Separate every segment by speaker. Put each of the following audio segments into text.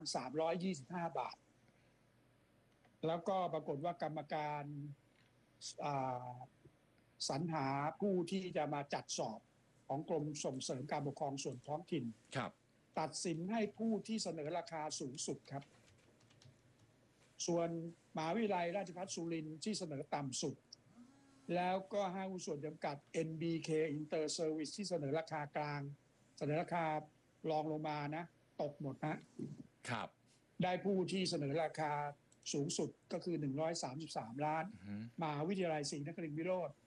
Speaker 1: 325 บาทแล้วก็ปรากฏว่ากรรมการอ่าสรรหาผู้ที่จะมาจัดสอบของกรมส่งเสริมการปกครองส่วนท้องถิ่น
Speaker 2: ครับ
Speaker 1: ตัดสินให้ผู้ที่เสนอราคาสูงสุดครับส่วนมหาวิทยาลัยราชภัฏสุรินทร์ที่เสนอต่ำสุดแล้วก็ห้างหุ้นส่วนจำกัด NBK Inter Service ที่เสนอราคากลางเสนอราคารองลงมานะตกหมดนะครับได้ผู้ที่เสนอราคาสูงสุดก็คือ133 ล้านมหาวิทยาลัยศรีนครินทรวิโรธ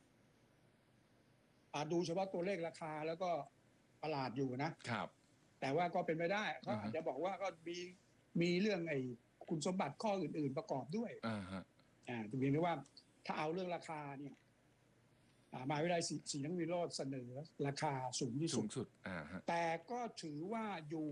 Speaker 1: ดูเฉพาะตัวเลขราคาแล้วก็ประหลาดอยู่นะครับแต่ว่าก็เป็นไปได้เขาอาจจะบอกว่าก็มีเรื่องคุณสมบัติข้ออื่นๆประกอบด้วยถึงเรียกว่าถ้าเอาเรื่องราคาเนี่ยมหาวิทยาลัยศรีนครินทรวิโรธเสนอราคาสูงที่สุดแต่ก็ถือว่า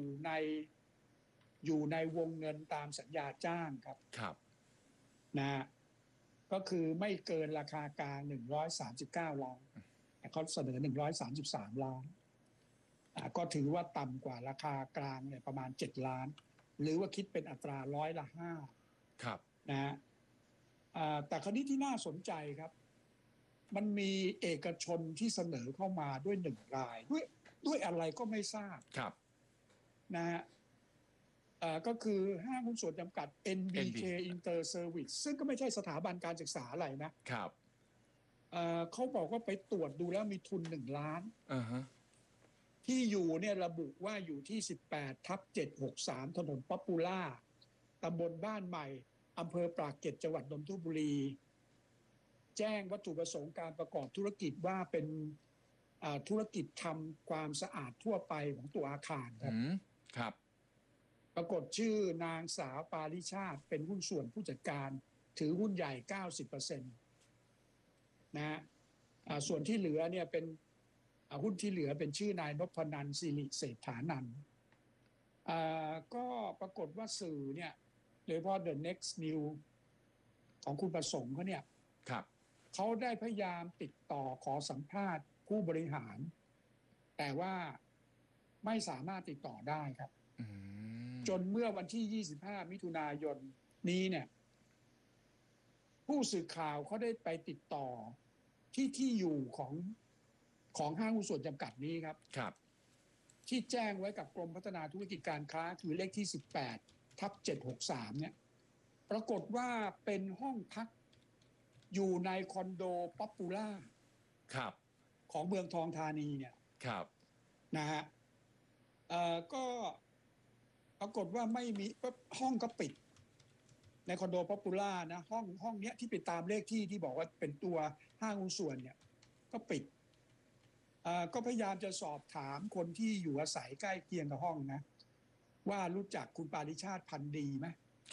Speaker 1: อยู่ในวงเงินตามสัญญาจ้างครับนะก็คือไม่เกินราคากลาง139 ล้านเขาเสนอ133 ล้านก็ถือว่าต่ำกว่าราคากลางเนี่ยประมาณ7 ล้านหรือว่าคิดเป็นอัตรา5%
Speaker 2: ครับ
Speaker 1: นะแต่คราวนี้ที่น่าสนใจครับมันมีเอกชนที่เสนอเข้ามาด้วย1 รายด้วยอะไรก็ไม่ทราบ
Speaker 2: ครับ
Speaker 1: นะฮะก็คือห้างหุ้นส่วนจำกัด NBK Inter Service ซึ่งก็ไม่ใช่สถาบันการศึกษาอะไรนะครับเขาบอกว่าไปตรวจดูแล้วมีทุน1 ล้านที่อยู่เนี่ยระบุว่าอยู่ที่18/763ถนนป๊อปปูล่าตำบลบ้านใหม่อำเภอปากเกร็ดจังหวัดนนทบุรีแจ้งวัตถุประสงค์การประกอบธุรกิจว่าเป็นธุรกิจทำความสะอาดทั่วไปของตัวอาคาร
Speaker 2: ครับ
Speaker 1: ปรากฏชื่อนางสาวปาริชาติเป็นหุ้นส่วนผู้จัดการถือหุ้นใหญ่ 90% นะส่วนที่เหลือเนี่ยเป็นหุ้นที่เหลือเป็นชื่อนายนพนันท์สิริเศรษฐานันท์ก็ปรากฏว่าสื่อเนี่ยโดยเฉพาะ The Next New ของคุณประสงค์เขาเนี่ยเขาได้พยายามติดต่อขอสัมภาษณ์ผู้บริหารแต่ว่าไม่สามารถติดต่อได้ครับจนเมื่อวันที่25 มิถุนายนนี้เนี่ยผู้สื่อข่าวเขาได้ไปติดต่อที่อยู่ของห้างหุ้นส่วนจำกัดนี้ครับที่แจ้งไว้กับกรมพัฒนาธุรกิจการค้าคือเลขที่18/763เนี่ยปรากฏว่าเป็นห้องพักอยู่ในคอนโดป๊อปปูล่าของเมืองทองธานีเนี่ยนะฮะก็ปรากฏว่าไม่มีห้องก็ปิดในคอนโดป๊อปปูล่านะห้องเนี้ยที่ไปตามเลขที่บอกว่าเป็นตัวห้างหุ้นส่วนเนี่ยก็ปิดก็พยายามจะสอบถามคนที่อยู่อาศัยใกล้เคียงกับห้องนะว่ารู้จักคุณปาริชาติพันธุ์ดีไหม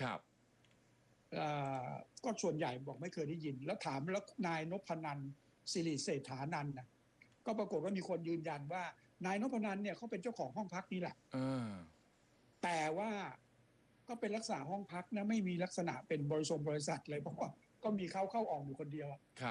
Speaker 1: ก็ส่วนใหญ่บอกไม่เคยได้ยินแล้วถามแล้วนายนพนันท์สิริเศรษฐานันท์นะก็ปรากฏว่ามีคนยืนยันว่านายนพนันท์เนี่ยเขาเป็นเจ้าของห้องพักนี่แหละแต่ว่าก็เป็นลักษณะห้องพักนะไม่มีลักษณะเป็นบริษัทเลยเพราะว่าก็มีเข้าออกอยู่คนเดียว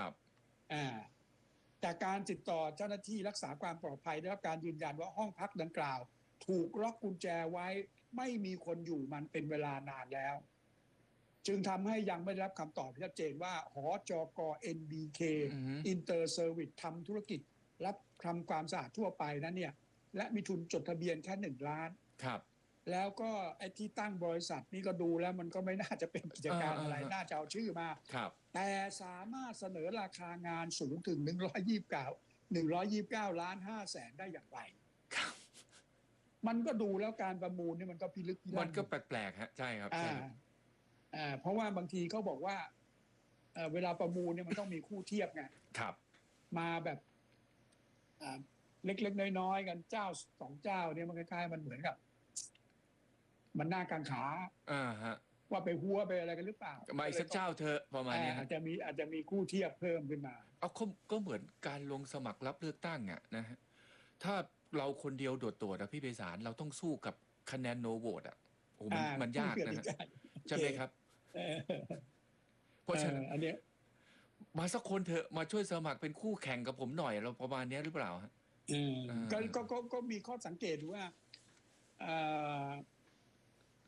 Speaker 1: แต่การติดต่อเจ้าหน้าที่รักษาความปลอดภัยได้รับการยืนยันว่าห้องพักดังกล่าวถูกล็อกกุญแจไว้ไม่มีคนอยู่มันเป็นเวลานานแล้วจึงทำให้ยังไม่ได้รับคำตอบที่ชัดเจนว่าหจก. NBK Inter Service ทำธุรกิจรับทำความสะอาดทั่วไปนั้นเนี่ยและมีทุนจดทะเบียนแค่1 ล้านแล้วก็ไอ้ที่ตั้งบริษัทนี่ก็ดูแล้วมันก็ไม่น่าจะเป็นกิจการอะไรน่าจะเอาชื่อมาแต่สามารถเสนอราคางานสูงถึง129.5 ล้านได้อย่างไรมันก็ดูแล้วการประมูลนี่มันก็พิลึกพิลั่น
Speaker 2: มันก็แปลกๆฮะใช่ครับ
Speaker 1: เพราะว่าบางทีเขาบอกว่าเวลาประมูลเนี่ยมันต้องมีคู่เทียบไงมาแบบเล็กๆน้อยๆกันเจ้า2 เจ้าเนี่ยมันคล้ายๆมันเหมือนกับมันหน้ากังขาว่าไปหัวไปอะไรกันหรือเปล่า
Speaker 2: มาอีกสักเจ้าเธอประมาณนี้
Speaker 1: อาจจะมีคู่เทียบเพิ่มขึ้นมา
Speaker 2: ก็เหมือนการลงสมัครรับเลือกตั้งนะฮะถ้าเราคนเดียวโดดตัวนะพี่ไพศาลเราต้องสู้กับคะแนนโนโหวตโอ้มันยากนะฮะใช่ไหมครับเพราะฉะนั้น
Speaker 1: อันนี้
Speaker 2: มาสักคนเถอะมาช่วยสมัครเป็นคู่แข่งกับผมหน่อยเราประมาณนี้หรือเปล่าฮะ
Speaker 1: ก็มีข้อสังเกตว่า